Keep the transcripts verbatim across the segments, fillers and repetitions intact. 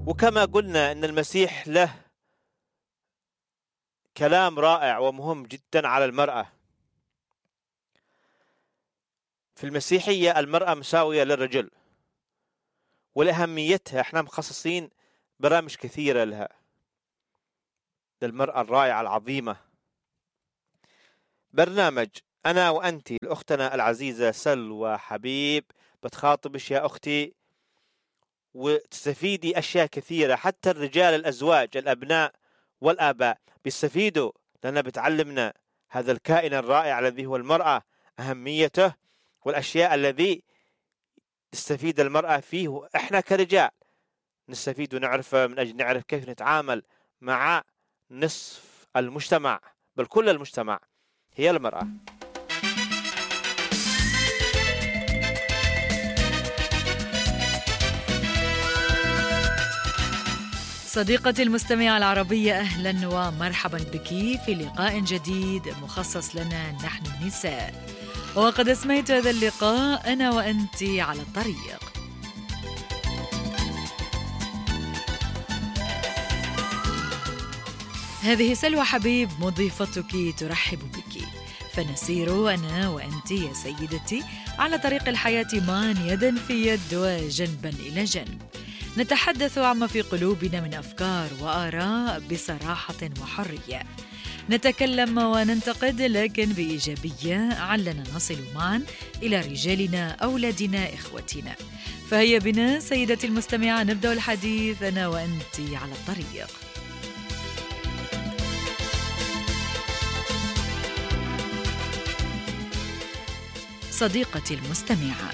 وكما قلنا أن المسيح له كلام رائع ومهم جدا على المرأة. في المسيحية المرأة مساوية للرجل، ولأهميتها احنا مخصصين برامج كثيرة لها، للمرأة الرائعة العظيمة. برنامج أنا وأنتي لأختنا العزيزة سلوى حبيب بتخاطبش يا أختي وتستفيدي أشياء كثيرة. حتى الرجال الأزواج الأبناء والآباء بيستفيدوا، لأنها بتعلمنا هذا الكائن الرائع الذي هو المرأة، أهميته والأشياء الذي تستفيد المرأة فيه، وإحنا كرجال نستفيد ونعرفه من أجل نعرف كيف نتعامل مع نصف المجتمع، بل كل المجتمع هي المرأة. صديقتي المستمعة العربية، أهلا ومرحبا بك في لقاء جديد مخصص لنا نحن النساء، وقد أسميت هذا اللقاء أنا وأنت على الطريق. هذه سلوى حبيب مضيفتك ترحب بك، فنسير أنا وأنت يا سيدتي على طريق الحياة معا يدا في يد وجنبا إلى جنب، نتحدث عما في قلوبنا من أفكار وآراء بصراحة وحرية، نتكلم وننتقد لكن بإيجابية، علنا نصل معا إلى رجالنا، أولادنا، إخوتنا. فهيا بنا سيدتي المستمعة نبدأ الحديث أنا وأنت على الطريق. صديقتي المستمعة،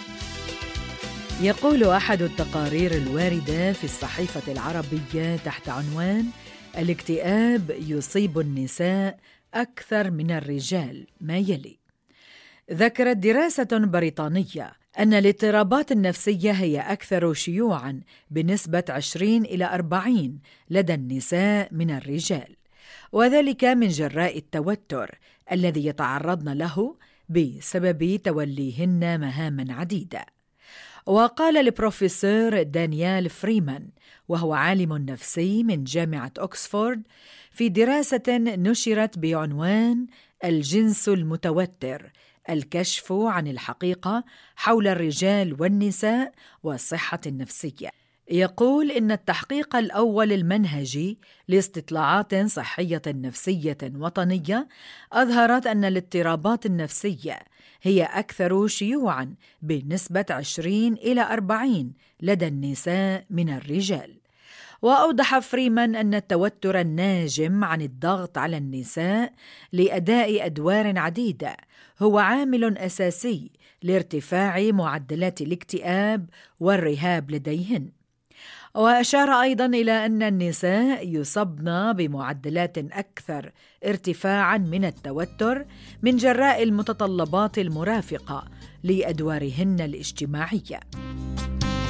يقول أحد التقارير الواردة في الصحيفة العربية تحت عنوان الاكتئاب يصيب النساء أكثر من الرجال ما يلي: ذكرت دراسة بريطانية أن الاضطرابات النفسية هي أكثر شيوعاً بنسبة عشرين إلى أربعين لدى النساء من الرجال، وذلك من جراء التوتر الذي يتعرضن له بسبب توليهن مهاماً عديدة. وقال البروفيسور دانيال فريمان، وهو عالم نفسي من جامعة أكسفورد، في دراسة نشرت بعنوان الجنس المتوتر: الكشف عن الحقيقة حول الرجال والنساء والصحة النفسية، يقول إن التحقيق الأول المنهجي لاستطلاعات صحية نفسية وطنية أظهرت أن الاضطرابات النفسية هي أكثر شيوعاً بنسبة عشرين إلى أربعين لدى النساء من الرجال. وأوضح فريمان أن التوتر الناجم عن الضغط على النساء لأداء أدوار عديدة هو عامل أساسي لارتفاع معدلات الاكتئاب والرهاب لديهن. وأشار أيضاً إلى أن النساء يصبن بمعدلات أكثر ارتفاعاً من التوتر من جراء المتطلبات المرافقة لأدوارهن الاجتماعية.